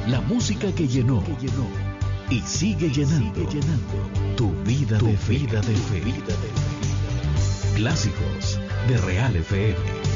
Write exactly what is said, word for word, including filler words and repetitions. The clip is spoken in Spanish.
La música que llenó y sigue llenando tu vida de fe. Clásicos de Real F M.